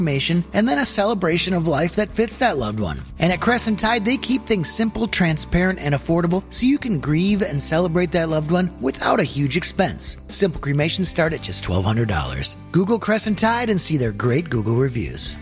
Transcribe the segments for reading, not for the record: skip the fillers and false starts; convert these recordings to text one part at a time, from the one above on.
and then a celebration of life that fits that loved one. And at Crescent Tide, they keep things simple, transparent, and affordable so you can grieve and celebrate that loved one without a huge expense. Simple cremations start at just $1,200. Google Crescent Tide and see their great Google reviews.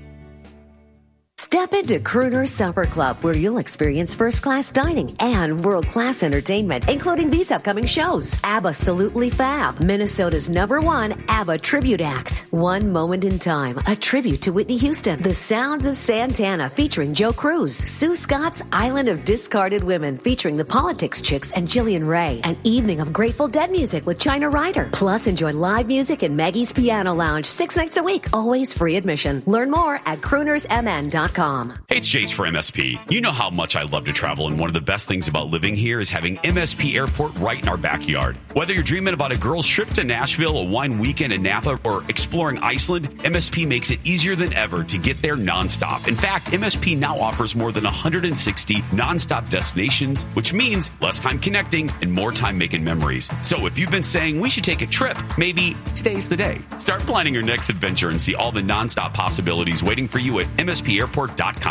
Step into Crooner's Supper Club, where you'll experience first-class dining and world-class entertainment, including these upcoming shows. Absolutely Fab, Minnesota's #1 ABBA tribute act. One Moment in Time, a tribute to Whitney Houston. The Sounds of Santana, featuring Joe Cruz. Sue Scott's Island of Discarded Women, featuring the Politics Chicks and Jillian Ray. An evening of Grateful Dead music with China Ryder. Plus, enjoy live music in Maggie's Piano Lounge 6 nights a week, always free admission. Learn more at croonersmn.com. Hey, it's Jace for MSP. You know how much I love to travel, and one of the best things about living here is having MSP Airport right in our backyard. Whether you're dreaming about a girl's trip to Nashville, a wine weekend in Napa, or exploring Iceland, MSP makes it easier than ever to get there nonstop. In fact, MSP now offers more than 160 nonstop destinations, which means less time connecting and more time making memories. So if you've been saying we should take a trip, maybe today's the day. Start planning your next adventure and see all the nonstop possibilities waiting for you at MSPAirport.com.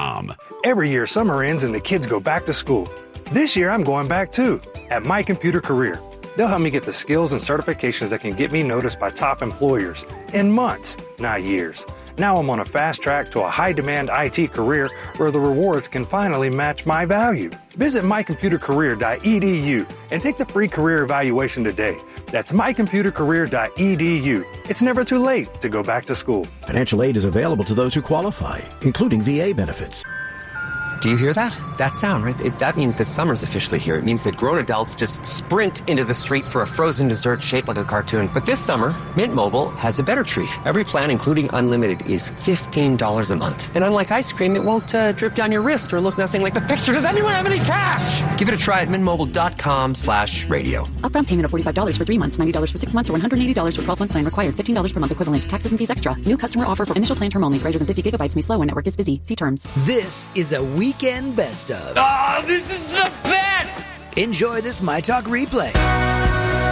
Every year, summer ends and the kids go back to school. This year, I'm going back too, at My Computer Career. They'll help me get the skills and certifications that can get me noticed by top employers in months, not years. Now I'm on a fast track to a high-demand IT career where the rewards can finally match my value. Visit mycomputercareer.edu and take the free career evaluation today. That's mycomputercareer.edu. It's never too late to go back to school. Financial aid is available to those who qualify, including VA benefits. Do you hear that? That sound, right? That means that summer's officially here. It means that grown adults just sprint into the street for a frozen dessert shaped like a cartoon. But this summer, Mint Mobile has a better treat. Every plan, including unlimited, is $15 a month. And unlike ice cream, it won't drip down your wrist or look nothing like the picture. Does anyone have any cash? Give it a try at mintmobile.com/radio. Upfront payment of $45 for 3 months, $90 for 6 months, or $180 for 12-month plan required. $15 per month equivalent. Taxes and fees extra. New customer offer for initial plan term only. Greater than 50 gigabytes may slow when network is busy. See terms. This is a weekend best of. Oh, this is the best! Enjoy this My Talk replay.